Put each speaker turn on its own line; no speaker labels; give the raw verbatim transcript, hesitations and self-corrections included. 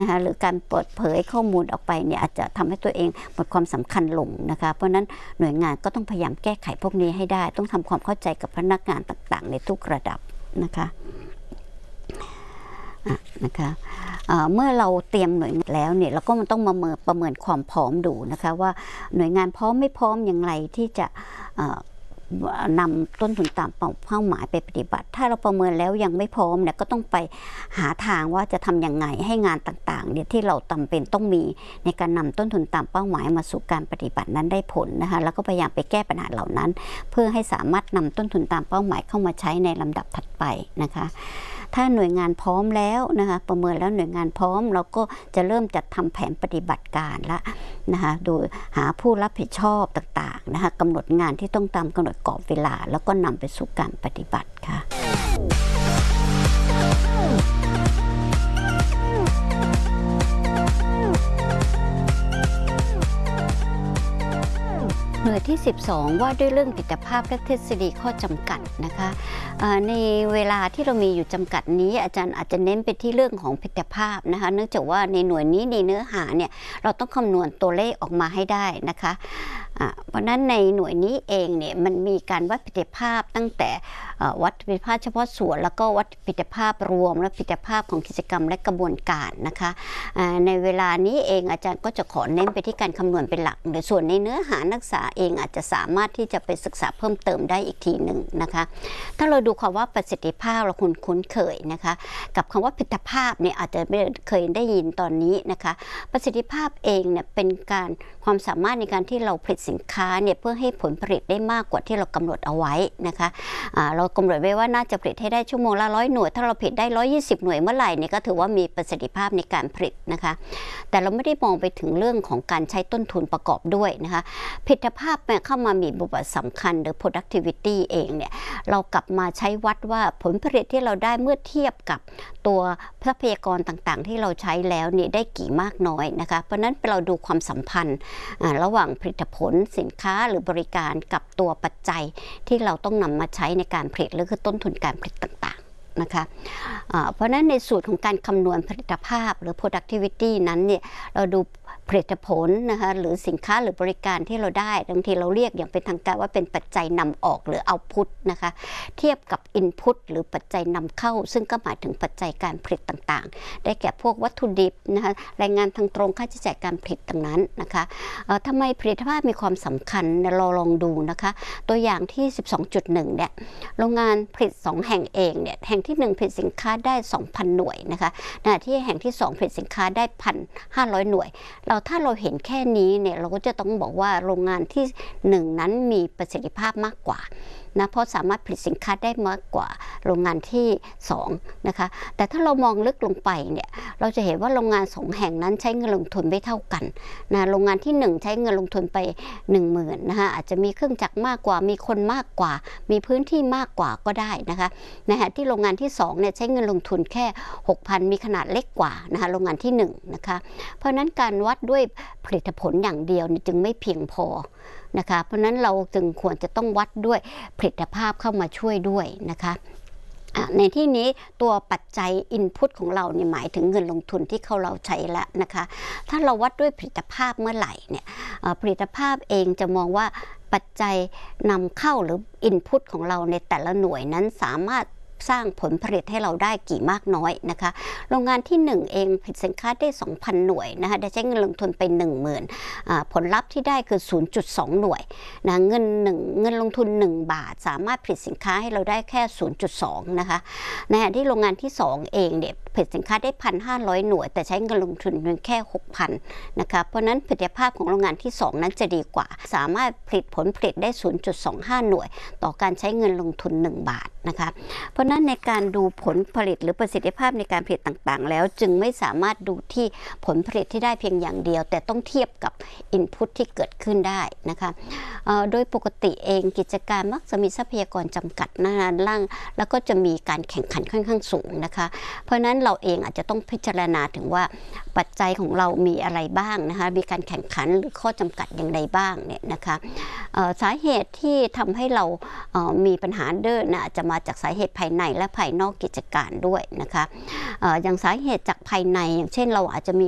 นะคะหรือการเปิดเผยข้อมูลออกไปเนี่ยอาจจะทำให้ตัวเองหมดความสำคัญลงนะคะเพราะนั้นหน่วยงานก็ต้องพยายามแก้ไขพวกนี้ให้ได้ต้องทำความเข้าใจกับพนักงานต่างๆในทุกระดับนะคะนะคะเมื่อเราเตรียมหน่วยงานแล้วเนี่ยเราก็มันต้องมาประเมินความพร้อมดูนะคะว่าหน่วยงานพร้อมไม่พร้อมอย่างไรที่จะนำต้นทุนตามเป้าหมายไปปฏิบัติถ้าเราประเมินแล้วยังไม่พร้อมเนี่ยก็ต้องไปหาทางว่าจะทำยังไงให้งานต่างๆเนี่ยที่เราจำเป็นต้องมีในการนำต้นทุนตามเป้าหมายมาสู่การปฏิบัตินั้นได้ผลนะคะแล้วก็พยายามไปแก้ปัญหาเหล่านั้นเพื่อให้สามารถนำต้นทุนตามเป้าหมายเข้ามาใช้ในลำดับถัดไปนะคะถ้าหน่วยงานพร้อมแล้วนะคะประเมินแล้วหน่วยงานพร้อมเราก็จะเริ่มจัดทำแผนปฏิบัติการละนะคะโดยหาผู้รับผิดชอบต่างๆนะคะกำหนดงานที่ต้องตามกำหนดกรอบเวลาแล้วก็นำไปสู่การปฏิบัติค่ะหน่วยที่สิบสองว่าด้วยเรื่องผลิตภาพและทฤษฎีข้อจำกัดนะคะในเวลาที่เรามีอยู่จำกัดนี้อาจารย์อาจจะเน้นไปที่เรื่องของผลิตภาพนะคะเนื่องจากว่าในหน่วยนี้ในเนื้อหาเนี่ยเราต้องคำนวณตัวเลขออกมาให้ได้นะคะเพราะนั้นในหน่วยนี้เองเนี่ยมันมีการวัดประสิทธิภาพตั้งแต่วัดประสิทธิภาพเฉพาะส่วนแล้วก็วัดประสิทธิภาพรวมและประสิทธิภาพของกิจกรรมและกระบวนการนะคะในเวลานี้เองอาจารย์ก็จะขอเน้นไปที่การคำนวณเป็นหลักหรือส่วนในเนื้อหานักศึกษาเองอาจจะสามารถที่จะไปศึกษาเพิ่มเติมได้อีกทีหนึ่งนะคะถ้าเราดูคำว่าประสิทธิภาพเราคุ้นคุ้นเคยนะคะกับคำว่าผลิตภาพเนี่ยอาจจะไม่เคยได้ยินตอนนี้นะคะประสิทธิภาพเองเนี่ยเป็นการความสามารถในการที่เราผลิตสินค้าเนี่ยเพื่อให้ผลผลิตได้มากกว่าที่เรากำหนดเอาไว้นะคะเรากำหนดไว้ว่าน่าจะผลิตให้ได้ชั่วโมงละร้อยหน่วยถ้าเราผลิตได้ร้อยยี่สิบหน่วยเมื่อไหร่เนี่ยก็ถือว่ามีประสิทธิภาพในการผลิตนะคะแต่เราไม่ได้มองไปถึงเรื่องของการใช้ต้นทุนประกอบด้วยนะคะผลิตภาพเข้ามามีบทบาทสำคัญหรือ productivity เองเนี่ยเรากลับมาใช้วัดว่าผลผลิตที่เราได้เมื่อเทียบกับตัวทรัพยากรต่างๆที่เราใช้แล้วนี่ได้กี่มากน้อยนะคะเพราะนั้นเราดูความสัมพันธ์ระหว่างผลิตผลสินค้าหรือบริการกับตัวปัจจัยที่เราต้องนำมาใช้ในการผลิตหรือคือต้นทุนการผลิตต่างๆนะคะเพราะนั้นในสูตรของการคำนวณผลิตภาพหรือ productivity นั้นเนี่ยเราดูผลิตผลนะคะหรือสินค้าหรือบริการที่เราได้บางทีเราเรียกอย่างเป็นทางการว่าเป็นปัจจัยนำออกหรือ output นะคะเทียบกับ input หรือปัจจัยนำเข้าซึ่งก็หมายถึงปัจจัยการผลิตต่างๆได้แก่พวกวัตถุดิบนะคะแรงงานทางตรงค่าใช้จ่ายการผลิตต่างนั้นนะคะทำไมผลิตภาพมีความสำคัญเราลองดูนะคะตัวอย่างที่ สิบสองจุดหนึ่ง เนี่ยโรงงานผลิตสองแห่งเองเนี่ยแห่งที่หนึ่งผลิตสินค้าได้ สองพัน หน่วยนะคะขณะที่แห่งที่สองผลิตสินค้าได้ หนึ่งพันห้าร้อย หน่วยเราถ้าเราเห็นแค่นี้เนี่ยเราก็จะต้องบอกว่าโรงงานที่หนึ่งนั้นมีประสิทธิภาพมากกว่านะเพราะสามารถผลิตสินค้าได้มากกว่าโรงงานที่สองนะคะแต่ถ้าเรามองลึกลงไปเนี่ยเราจะเห็นว่าโรงงานสองแห่งนั้นใช้เงินลงทุนไม่เท่ากันนะโรงงานที่หนึ่งใช้เงินลงทุนไป หนึ่งหมื่น นะคะอาจจะมีเครื่องจักรมากกว่ามีคนมากกว่ามีพื้นที่มากกว่าก็ได้นะคะในขณะที่โรงงานที่สองเนี่ยใช้เงินลงทุนแค่ หกพัน มีขนาดเล็กกว่านะคะโรงงานที่หนึ่งนะคะเพราะนั้นการวัดด้วยผลิตผลอย่างเดียวจึงไม่เพียงพอนะคะเพราะนั้นเราจึงควรจะต้องวัดด้วยผลิตภาพเข้ามาช่วยด้วยนะคะในที่นี้ตัวปัจจัย input ของเราเนี่ยหมายถึงเงินลงทุนที่เขาเราใช้แล้วนะคะถ้าเราวัดด้วยผลิตภาพเมื่อไหร่เนี่ยผลิตภาพเองจะมองว่าปัจจัยนำเข้าหรือ input ของเราในแต่ละหน่วยนั้นสามารถสร้างผลผลิตให้เราได้กี่มากน้อยนะคะโรงงานที่หนึ่งเองผลิตสินค้าได้ สองพัน หน่วยนะคะได้ใช้เงินลงทุนไป หนึ่งหมื่น ผลลัพธ์ที่ได้คือ ศูนย์จุดสอง หน่วยนะเงินหนึ่งเงินลงทุนหนึ่งบาทสามารถผลิตสินค้าให้เราได้แค่ ศูนย์จุดสอง นะคะในขณะที่โรงงานที่สองเองเนี่ยผลิตสินค้าได้ หนึ่งพันห้าร้อย หน่วยแต่ใช้เงินลงทุนเพียงแค่ หกพัน นะคะเพราะนั้นประสิทธิภาพของโรงงานที่สองนั้นจะดีกว่าสามารถผลิตผลผลิตได้ ศูนย์จุดสองห้า หน่วยต่อการใช้เงินลงทุนหนึ่งบาทนะคะเพราะนั้นในการดูผลผลิตหรือประสิทธิภาพในการผลิตต่างๆแล้วจึงไม่สามารถดูที่ผลผลิตที่ได้เพียงอย่างเดียวแต่ต้องเทียบกับ input ที่เกิดขึ้นได้นะคะโดยปกติเองกิจการมักจะมีทรัพยากรจำกัดหน้าล่างแล้วก็จะมีการแข่งขันค่อนข้างสูงนะคะเพราะนั้นเราเองอาจจะต้องพิจารณาถึงว่าปัจจัยของเรามีอะไรบ้างนะคะมีการแข่งขันหรือข้อจำกัดอย่างไรบ้างเนี่ยนะคะสาเหตุที่ทำให้เรามีปัญหาเดินนะจะมาจากสาเหตุภายในและภายนอกกิจการด้วยนะคะอย่างสาเหตุจากภายในอย่างเช่นเราอาจจะมี